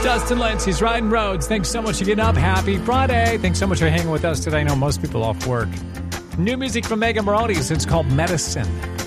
Dustin Lentz, he's riding roads. Thanks so much for getting up. Happy Friday. Thanks so much for hanging with us today. I know most people off work. New music from Megan Morodes. It's called Medicine.